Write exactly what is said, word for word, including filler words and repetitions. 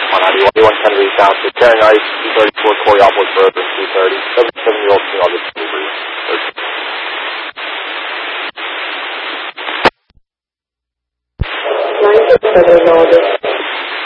on ninety-one Kennedy Township, carrying ice, two thirty-four Coriopolis Road, two thirty, seventy-seven-year-old female, this delivery. nine six seven,